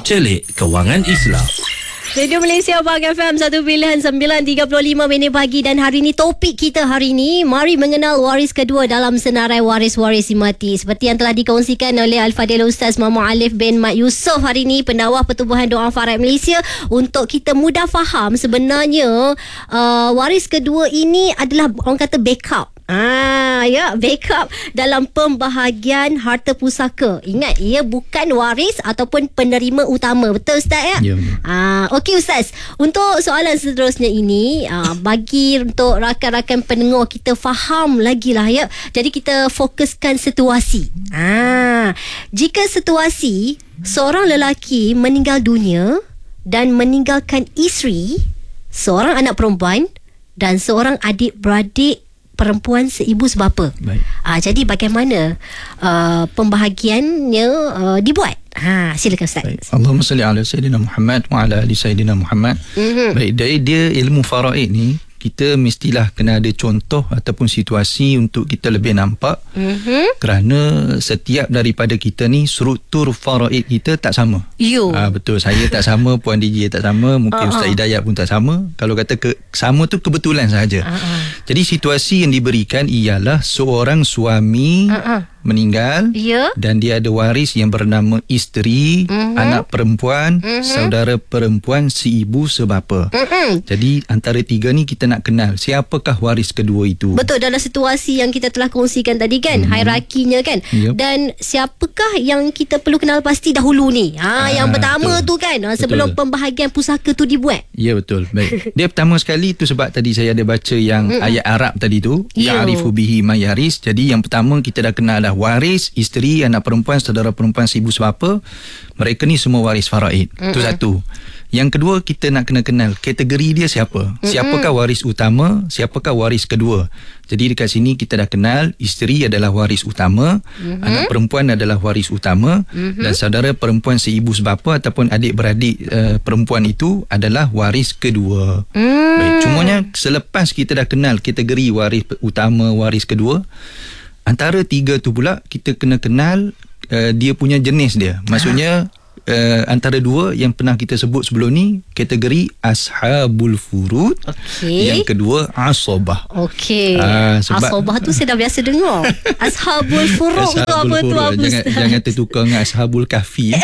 Celik Kewangan Islam. Radio Malaysia Abang FM 1 pilihan 9.35 minit pagi. Dan hari ni topik kita hari ni, mari mengenal waris kedua dalam senarai waris-waris mati. Seperti yang telah dikongsikan oleh Al-Fadhil Ustaz Muhammad Alif bin Mat Yusof hari ni, Pendawah Pertubuhan Doa Faraiid Malaysia, untuk kita mudah faham sebenarnya waris kedua ini adalah orang kata backup. Backup dalam pembahagian harta pusaka. Ingat, ia bukan waris ataupun penerima utama. Betul Ustaz ya? Ya. Okey Ustaz, untuk soalan seterusnya ini, bagi untuk rakan-rakan pendengar kita faham lagi lah ya. Jadi kita fokuskan situasi. Jika situasi seorang lelaki meninggal dunia dan meninggalkan isteri, seorang anak perempuan dan seorang adik-beradik perempuan seibu sebapa. Baik. Jadi bagaimana pembahagiannya dibuat? Silakan Ustaz. Baik. Allahumma salli ala Sayyidina Muhammad wa ala ali Sayyidina Muhammad. Baik, dari dia ilmu faraid ni, kita mestilah kena ada contoh ataupun situasi untuk kita lebih nampak. Kerana setiap daripada kita ni struktur faraid kita tak sama. Betul, saya tak sama, Puan DJ tak sama, mungkin Ustaz Hidayat pun tak sama. Kalau kata sama tu kebetulan sahaja. Jadi situasi yang diberikan ialah seorang suami meninggal, dan dia ada waris yang bernama isteri, anak perempuan, saudara perempuan seibu sebapa. Jadi antara tiga ni kita nak kenal siapakah waris kedua itu. Betul, dalam situasi yang kita telah kongsikan tadi kan, hierarkinya kan. Dan siapakah yang kita perlu kenal pasti dahulu ni. Yang pertama betul tu kan, sebelum pembahagian pusaka tu dibuat. Ya, betul. Baik. Dia pertama sekali tu sebab tadi saya ada baca yang ayat Arab tadi tu, ya'rifu bihi ma yaris. Jadi yang pertama kita dah kenal dah waris, isteri, anak perempuan, saudara perempuan seibu sebapa. Mereka ni semua waris faraid. Itu satu. Yang kedua, kita nak kena kenal kategori dia siapa. Siapakah waris utama, siapakah waris kedua. Jadi dekat sini kita dah kenal isteri adalah waris utama, anak perempuan adalah waris utama, dan saudara perempuan seibu sebapa ataupun adik-beradik perempuan itu adalah waris kedua. Baik, cumanya selepas kita dah kenal kategori waris utama, waris kedua, antara tiga tu pula kita kena kenal dia punya jenis dia. Maksudnya antara dua yang pernah kita sebut sebelum ni, kategori ashabul furud. Yang kedua asabah. Asabah tu saya dah biasa dengar. Ashabul furud tu apa tu Abu Ustaz? Jangan tertukar dengan ashabul kahfi.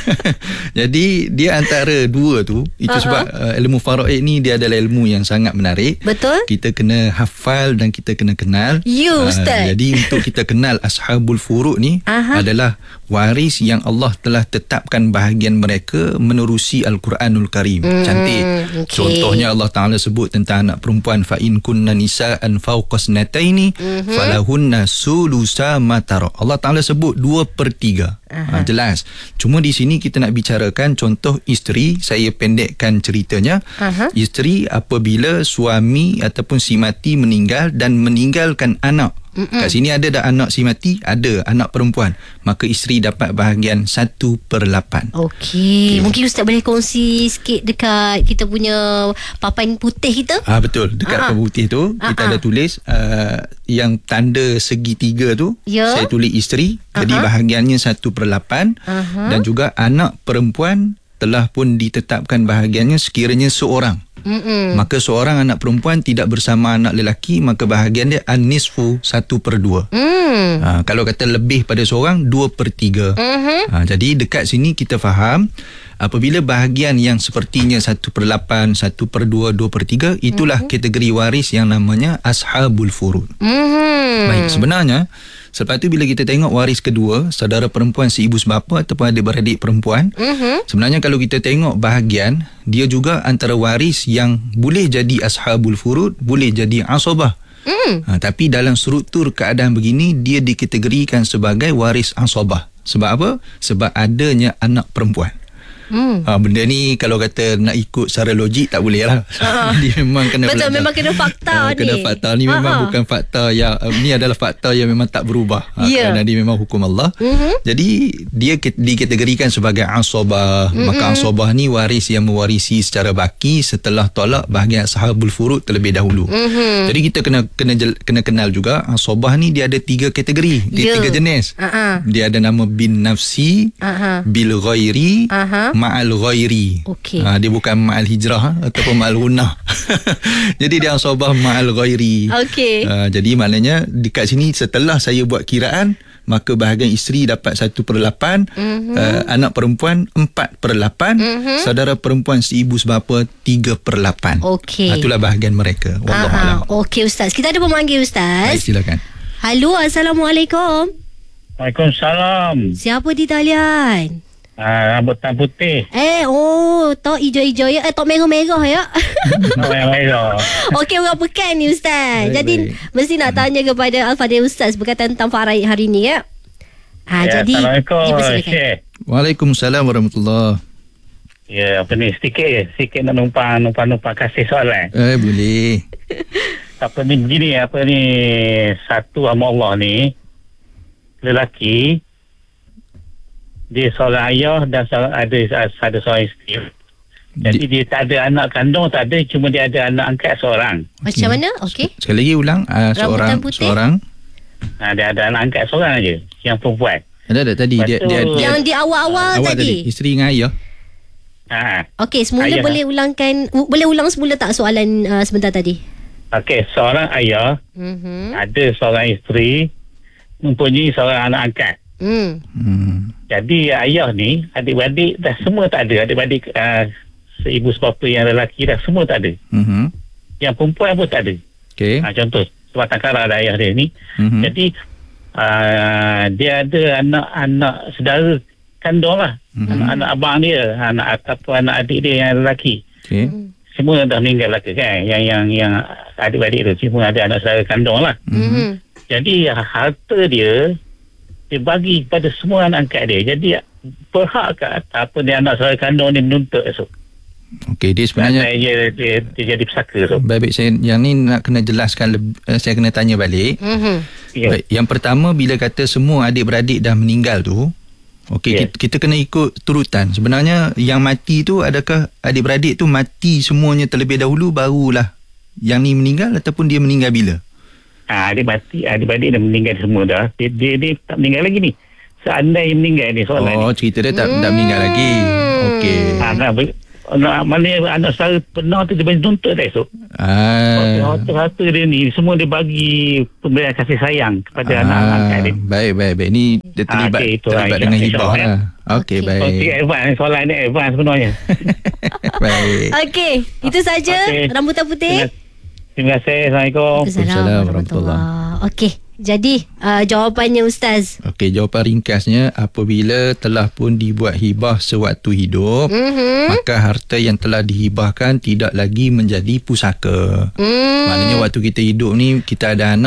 Jadi dia antara dua tu. Itu sebab ilmu faraid ni dia adalah ilmu yang sangat menarik. Betul. Kita kena hafal dan kita kena kenal. Ustaz. Jadi untuk kita kenal ashabul furud ni adalah waris yang Allah telah tetapkan bahagian mereka menerusi Al-Quranul Karim. Cantik. Contohnya Allah Ta'ala sebut tentang anak perempuan, fa in kunna nisa'an fawqa snataini falahunna sulusa ma tara. Allah Ta'ala sebut 2/3. Jelas. Cuma di sini kita nak bicarakan contoh isteri. Saya pendekkan ceritanya. Isteri apabila suami ataupun si mati meninggal dan meninggalkan anak. Kat sini ada dah anak si mati, ada anak perempuan, maka isteri dapat bahagian 1/8. Mungkin Ustaz boleh kongsi sikit dekat kita punya papan putih kita. Betul, dekat papan putih tu kita ada tulis yang tanda segitiga tu. Saya tulis isteri, jadi bahagiannya 1/8. Dan juga anak perempuan telah pun ditetapkan bahagiannya sekiranya seorang. Maka seorang anak perempuan tidak bersama anak lelaki, maka bahagian dia an-nisfu 1/2. Kalau kata lebih pada seorang 2/3. Jadi dekat sini kita faham apabila bahagian yang sepertinya 1/8, 1/2, 2/3, itulah kategori waris yang namanya ashabul furud. Baik, sebenarnya selepas tu bila kita tengok waris kedua, saudara perempuan seibu sebapa ataupun adik-beradik perempuan, sebenarnya kalau kita tengok bahagian, dia juga antara waris yang boleh jadi ashabul furud, boleh jadi asabah. Tapi dalam struktur keadaan begini, dia dikategorikan sebagai waris asabah. Sebab apa? Sebab adanya anak perempuan. Benda ni kalau kata nak ikut secara logik tak boleh lah. Dia memang kena betul, belajar. memang kena fakta ni. Kena fakta ni memang bukan fakta yang ni adalah fakta yang memang tak berubah. Kerana dia memang hukum Allah. Jadi dia dikategorikan sebagai asabah. Maka asabah ni waris yang mewarisi secara baki setelah tolak bahagian ashabul furud terlebih dahulu. Jadi kita kena kenal juga asabah ni dia ada 3 kategori. Dia 3 jenis. Dia ada nama bin nafsi, bil ghairi, ma'al ghairi. Okey. Dia bukan ma'al hijrah ataupun ma'al gunah. Jadi dia ansabah ma'al ghairi. Okey. Jadi maknanya dekat sini setelah saya buat kiraan, maka bahagian isteri dapat 1/8, anak perempuan 4/8, saudara perempuan seibu sebapa 3/8. Okey. Itulah bahagian mereka. Wallahualam. Okey Ustaz, kita ada pemanggil Ustaz. Baik, silakan. Halo, Assalamualaikum. Waalaikumsalam. Siapa di talian? Rambutan putih. Tok hijau-hijau ya. Tok merah-merah ya. Merah. Okey, orang Pekan ni Ustaz. Baik, Jadi mesti nak tanya kepada Al-Fadhil Ustaz berkaitan tentang Faraid hari ni ya. Jadi Assalamualaikum. dipersilakan. Syekh. Waalaikumsalam warahmatullahi. Ya, apa ni sikit nak numpang kasih soalan. Boleh. Apa ni begini, satu hamba Allah ni lelaki, dia seorang ayah dan ada seorang isteri. Jadi dia tak ada anak kandung, tak ada, cuma dia ada anak angkat seorang. Macam mana? Okey. Sekali lagi ulang. Seorang. Dia ada anak angkat seorang aja, yang perempuan. Ada tadi dia Yang di awal-awal tadi. Isteri dengan ayah. Okey, semula Ayah. boleh ulang semula tak soalan sebentar tadi? Okey, seorang ayah, ada seorang isteri, mempunyai seorang anak angkat. Jadi ayah ni, adik-beradik dah semua tak ada. Adik-beradik seibu sebapa yang lelaki dah semua tak ada. Yang perempuan pun tak ada. Okey. Contoh, sebatan kara ada ayah dia ni. Jadi dia ada anak-anak saudara kandung lah. Anak abang dia, anak adik dia yang lelaki. Okey. Semua dah meninggal lah kan. Yang adik-beradik tu semua ada anak saudara kandung lah. Jadi harta dia bagi kepada semua anak angkat dia. Jadi berhak ke dia anak saudara kandung ni menuntut esok. Okey, dia sebenarnya dia jadi pesaka esok. baik saya yang ni nak kena jelaskan saya kena tanya balik. Ya. Baik, yang pertama bila kata semua adik-beradik dah meninggal tu, okey, kita kena ikut turutan. Sebenarnya yang mati tu adakah adik-beradik tu mati semuanya terlebih dahulu barulah yang ni meninggal ataupun dia meninggal bila? Adik-beradik dah meninggal semua dah. Dia tak meninggal lagi ni. Seandainya meninggal ni soalan ni. Cerita dia tak meninggal lagi. Okey. Mana anak saudara pernah tu dia boleh tuntut dah esok. Harta dia ni semua dia bagi pemberian kasih sayang kepada anak angkat dia. Baik. Ni dia terlibat dengan hibah lah. Okey, baik. Advance, soalan ni advance sebenarnya. Baik. Okey, itu saja. Rambutan putih. Terima kasih. Assalamualaikum. Waalaikumsalam warahmatullahi. Okey, jadi jawapannya Ustaz. Okey, jawapan ringkasnya apabila telah pun dibuat hibah sewaktu hidup, maka harta yang telah dihibahkan tidak lagi menjadi pusaka. Maknanya waktu kita hidup ni kita ada anak